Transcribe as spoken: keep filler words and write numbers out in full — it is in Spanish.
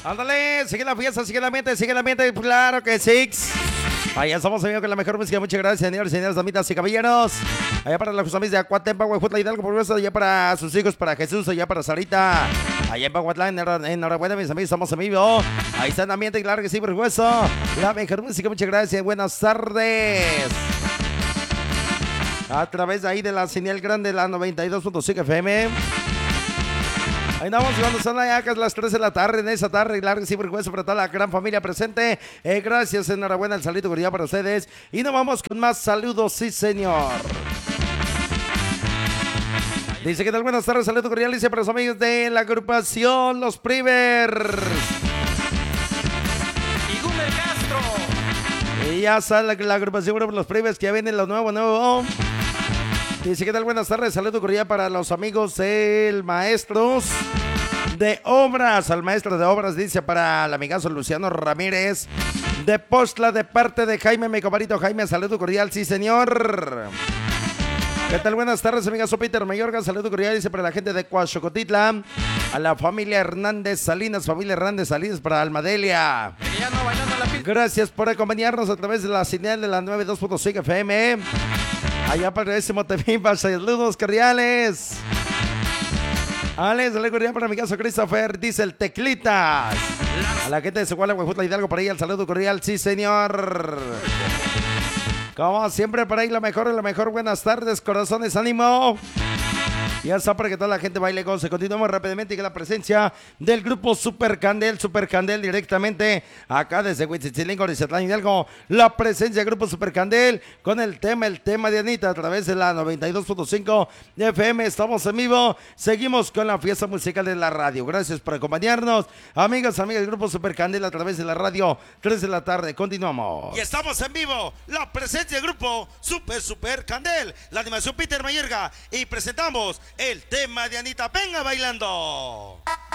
Ándale, sigue la fiesta, sigue la mente, sigue la mente, claro que sí. Allá estamos, amigos, con la mejor música. Muchas gracias, señores, señores, damitas y caballeros. Allá para los amigos de Acuatempa, Huejutla, Hidalgo, por supuesto. Allá para sus hijos, para Jesús, allá para Sarita. Allá en Pahuatlán, enhorabuena, mis amigos, estamos en vivo. Ahí está el ambiente, claro que sí, por supuesto. La mejor música, muchas gracias, buenas tardes. A través de ahí de la señal grande, la noventa y dos punto cinco F M. Ahí andamos cuando son las las tres de la tarde, en esa tarde, claro que sí, por supuesto, para toda la gran familia presente. Eh, gracias, enhorabuena, el saludo cordial para ustedes. Y nos vamos con más saludos, sí, señor. Dice que tal, buenas tardes, saludo cordial, dice para los amigos de la agrupación Los Privers. Y Gumer Castro. Y ya sale la, la agrupación Los Privers, que ya viene lo nuevo, nuevo. Dice que tal, buenas tardes, saludo cordial para los amigos del maestros de obras, al maestro de obras, dice para el amigazo Luciano Ramírez de Postla, de parte de Jaime, mi compadrito Jaime, saludo cordial, sí señor. ¿Qué tal? Buenas tardes, amigazo Peter Mayorga, saludo cordial, dice para la gente de Coachocotitla, a la familia Hernández Salinas, familia Hernández Salinas, para Almadelia. Gracias por acompañarnos a través de la señal de la noventa y dos punto cinco F M. Allá para ese Motepimpa, saludos cordiales. Alex, saludos cordial para mi caso Christopher, dice el Teclitas. A la gente de Secuala, Huejutla, Hidalgo, para ahí el saludo cordial, sí señor. Como siempre, para ahí la mejor, la mejor, buenas tardes, corazones, ánimo. Ya está para que toda la gente baile con se. Continuamos rápidamente con la presencia del grupo Super Candel, Super Candel directamente acá desde Huitzilingo, Rizatlán, Hidalgo. La presencia del grupo Super Candel con el tema, el tema de Anita a través de la noventa y dos punto cinco F M. Estamos en vivo, seguimos con la fiesta musical de la radio. Gracias por acompañarnos, amigas, amigas del grupo Super Candel a través de la radio, tres de la tarde. Continuamos. Y estamos en vivo, la presencia del grupo Super Super Candel, la animación Peter Mayerga y presentamos el tema de Anita. Venga bailando.